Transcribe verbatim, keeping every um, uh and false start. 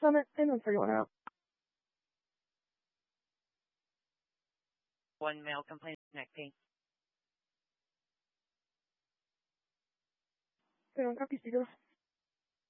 Summit, and then thirty-one out. One male complaint of neck pain. thirty-one, copy, Seagulls.